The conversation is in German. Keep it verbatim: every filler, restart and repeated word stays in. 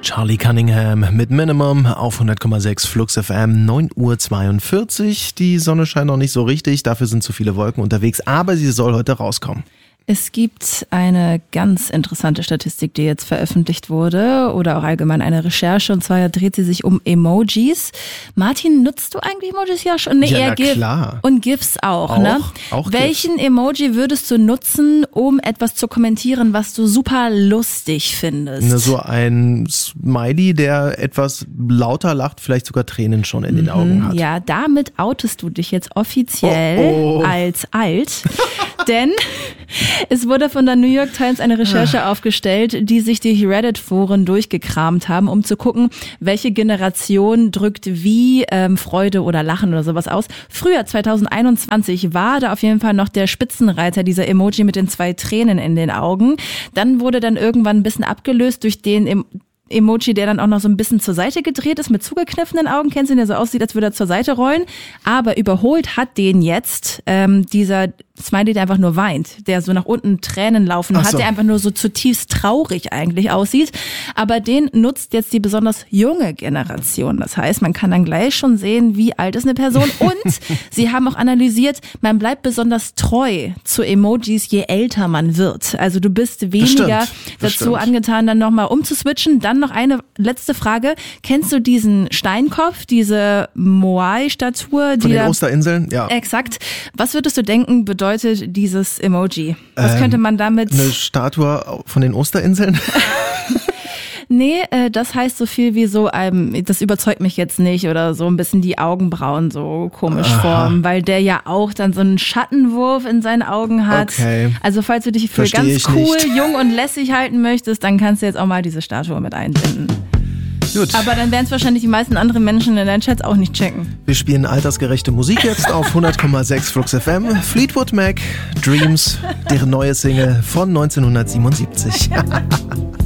Charlie Cunningham mit Minimum auf hundert Komma sechs Flux F M, neun Uhr zweiundvierzig. Die Sonne scheint noch nicht so richtig, dafür sind zu viele Wolken unterwegs, aber sie soll heute rauskommen. Es gibt eine ganz interessante Statistik, die jetzt veröffentlicht wurde oder auch allgemein eine Recherche, und zwar dreht sie sich um Emojis. Martin, nutzt du eigentlich Emojis ja schon? Nee, ja, eher na GIF klar. Und GIFs auch, auch ne? Auch Welchen GIFs. Emoji würdest du nutzen, um etwas zu kommentieren, was du super lustig findest? Ne, so ein Smiley, der etwas lauter lacht, vielleicht sogar Tränen schon in den Mhm, Augen hat. Ja, damit outest du dich jetzt offiziell Oh, oh. als alt, denn es wurde von der New York Times eine Recherche aufgestellt, die sich die Reddit-Foren durchgekramt haben, um zu gucken, welche Generation drückt wie ähm, Freude oder Lachen oder sowas aus. Früher, zwanzig einundzwanzig, war da auf jeden Fall noch der Spitzenreiter, dieser Emoji mit den zwei Tränen in den Augen. Dann wurde dann irgendwann ein bisschen abgelöst durch den Em- Emoji, der dann auch noch so ein bisschen zur Seite gedreht ist mit zugekniffenen Augen. Kennst du den, der so aussieht, als würde er zur Seite rollen? Aber überholt hat den jetzt ähm, dieser Smiley, der einfach nur weint, der so nach unten Tränen laufen Ach hat, so. der einfach nur so zutiefst traurig eigentlich aussieht. Aber den nutzt jetzt die besonders junge Generation. Das heißt, man kann dann gleich schon sehen, wie alt ist eine Person. Und sie haben auch analysiert, man bleibt besonders treu zu Emojis, je älter man wird. Also du bist weniger Das stimmt, das dazu stimmt. angetan, dann nochmal umzuswitchen. Dann noch eine letzte Frage. Kennst du diesen Steinkopf, diese Moai-Statue? Von die den da- Osterinseln? Ja. Exakt. Was würdest du denken, bedeutet dieses Emoji? Was Ähm, könnte man damit... Eine Statue von den Osterinseln? Nee, äh, das heißt so viel wie so, ähm, das überzeugt mich jetzt nicht, oder so ein bisschen die Augenbrauen so komisch Aha. formen, weil der ja auch dann so einen Schattenwurf in seinen Augen hat. Okay. Also falls du dich für Versteh ganz ich cool, nicht. jung und lässig halten möchtest, dann kannst du jetzt auch mal diese Statue mit einbinden. Gut. Aber dann werden es wahrscheinlich die meisten anderen Menschen in deinen Chats auch nicht checken. Wir spielen altersgerechte Musik jetzt auf hundert Komma sechs Flux F M. Fleetwood Mac, Dreams, deren neue Single von neunzehnhundertsiebenundsiebzig.